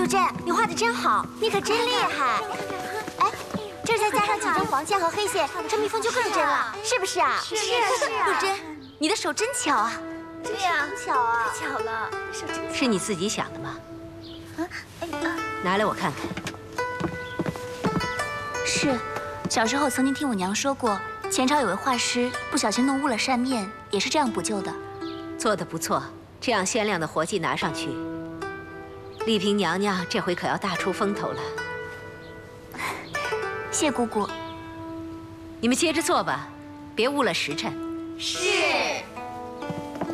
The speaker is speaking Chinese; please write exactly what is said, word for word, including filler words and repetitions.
珍，你画的真好，你可真厉害。哎，这再加上几根黄线和黑线，这蜜蜂就更真了，是不是啊？ 是是啊。 果真，你的手真巧啊。 对呀，巧啊，太巧了，手真巧。 是你自己想的吗？ 啊，哎啊， 拿来我看看。 是，小时候曾经听我娘说过，前朝有位画师不小心弄污了扇面，也是这样补救的。 做得不错，这样鲜亮的活计拿上去，丽萍娘娘这回可要大出风头了。 谢姑姑。 你们接着做吧，别误了时辰。 是。